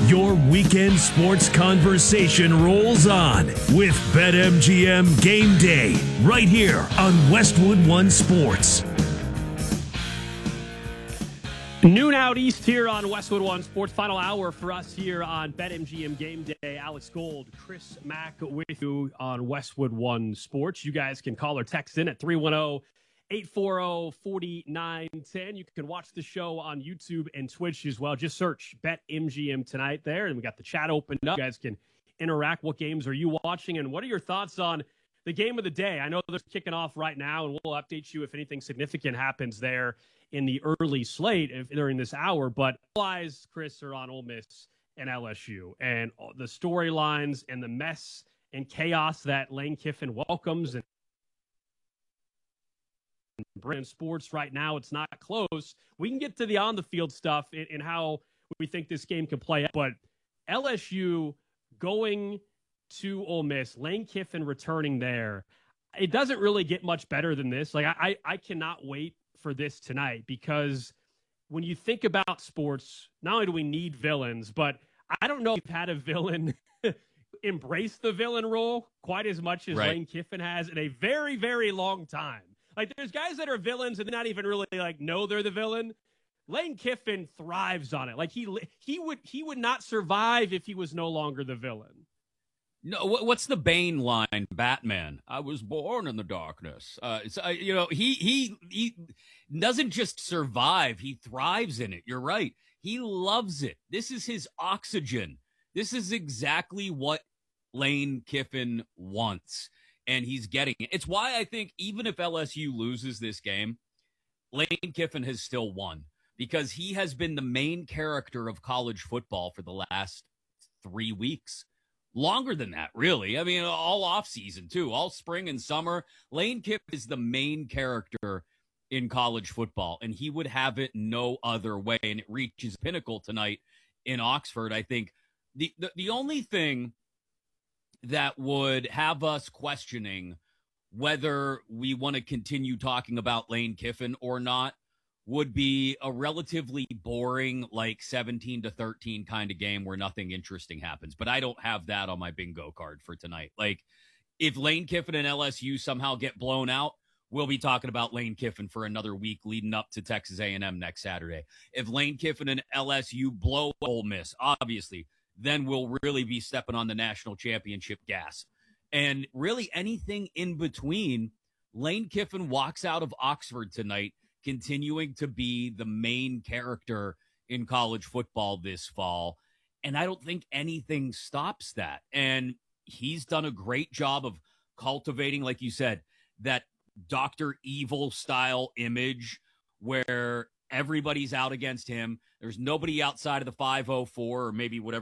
Your weekend sports conversation rolls on with BetMGM Game Day right here on Westwood One Sports. Noon out east here on Westwood One Sports. Final hour for us here on BetMGM Game Day. Alex Gold, Chris Mack with you on Westwood One Sports. You guys can call or text in at 310-840-4910. You can watch the show on YouTube and Twitch as well. Just search BetMGM tonight there, and we got the chat opened up. You guys can interact. What games are you watching, and what are your thoughts on the game of the day? I know they're kicking off right now, and we'll update you if anything significant happens there in the early slate during this hour. But all eyes, Chris, are on Ole Miss and LSU, and the storylines and the mess and chaos that Lane Kiffin welcomes and Brandon sports right now. It's not close. We can get to the on-the-field stuff and how we think this game can play out. But LSU going to Ole Miss, Lane Kiffin returning there, it doesn't really get much better than this. Like, I cannot wait for this tonight, because when you think about sports, not only do we need villains, but I don't know if we've had a villain embrace the villain role quite as much as Lane Kiffin has in a very, very long time. Like, there's guys that are villains and not even really like know they're the villain. Lane Kiffin thrives on it. Like, he would not survive if he was no longer the villain. No, what's the Bane line? Batman. I was born in the darkness. He doesn't just survive; he thrives in it. You're right. He loves it. This is his oxygen. This is exactly what Lane Kiffin wants, and he's getting it. It's why I think even if LSU loses this game, Lane Kiffin has still won, because he has been the main character of college football for the last 3 weeks. Longer than that, really. I mean, all off season, too. All spring and summer. Lane Kiffin is the main character in college football, and he would have it no other way. And it reaches pinnacle tonight in Oxford. I think the only thing that would have us questioning whether we want to continue talking about Lane Kiffin or not would be a relatively boring, like 17-13 kind of game where nothing interesting happens. But I don't have that on my bingo card for tonight. Like, if Lane Kiffin and LSU somehow get blown out, we'll be talking about Lane Kiffin for another week leading up to Texas A&M next Saturday. If Lane Kiffin and LSU blow Ole Miss, obviously, then we'll really be stepping on the national championship gas. And really anything in between, Lane Kiffin walks out of Oxford tonight continuing to be the main character in college football this fall. And I don't think anything stops that. And he's done a great job of cultivating, like you said, that Dr. Evil style image where everybody's out against him. There's nobody outside of the 504 or maybe whatever